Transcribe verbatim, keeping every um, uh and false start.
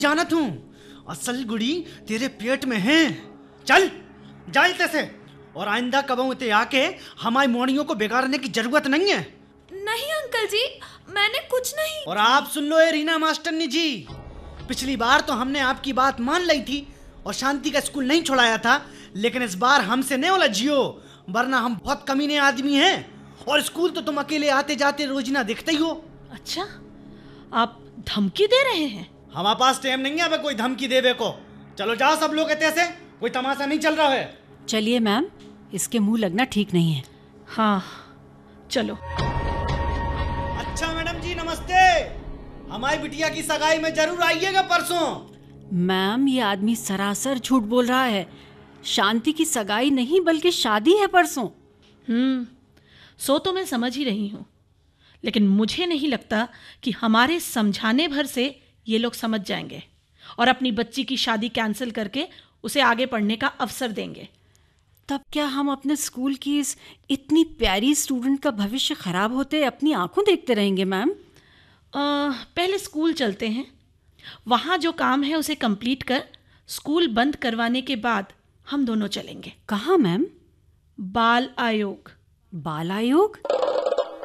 जानत हूँ असल गुड़ी तेरे पेट में है। चल जा इते से, और आइंदा कबहू इते आके हमारी मोड़ियों को बिगाड़ने की जरूरत नहीं है। नहीं अंकल जी, मैंने कुछ नहीं। और आप सुन लो ए रीना मास्टरनी जी, पिछली बार तो हमने आपकी बात मान ली थी और शांति का स्कूल नहीं छोड़ाया था, लेकिन इस बार हमसे नहीं उलझियो, वरना हम बहुत कमीने आदमी हैं और स्कूल तो तुम अकेले आते जाते रोजाना देखते ही हो। अच्छा, आप धमकी दे रहे हैं? हमारे पास टाइम नहीं है अब कोई धमकी देवे को। चलो जाओ सब लोग कहते से, कोई तमाशा नहीं चल रहा है। चलिए मैम, इसके मुंह लगना ठीक नहीं है। हाँ चलो। अच्छा मैडम जी नमस्ते, हमारी बिटिया की सगाई में जरूर आइएगा परसों। मैम ये आदमी सरासर झूठ बोल रहा है। शांति की सगाई नहीं बल्कि शादी है परसों। हम्म सो तो मैं समझ ही रही हूँ, लेकिन मुझे नहीं लगता कि हमारे समझाने भर से ये लोग समझ जाएंगे और अपनी बच्ची की शादी कैंसिल करके उसे आगे पढ़ने का अवसर देंगे। तब क्या हम अपने स्कूल की इस इतनी प्यारी स्टूडेंट का भविष्य खराब होते अपनी आंखों देखते रहेंगे मैम? पहले स्कूल चलते हैं, वहाँ जो काम है उसे कंप्लीट कर स्कूल बंद करवाने के बाद हम दोनों चलेंगे। कहाँ मैम? बाल आयोग। बाल आयोग?